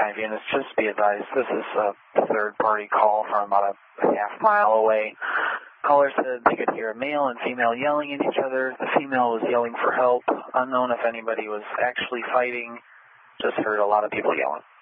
9 units, just be advised, this is a third-party call from about a half-mile away. Caller said they could hear a male and female yelling at each other. The female was yelling for help. Unknown if anybody was actually fighting. Just heard a lot of people yelling.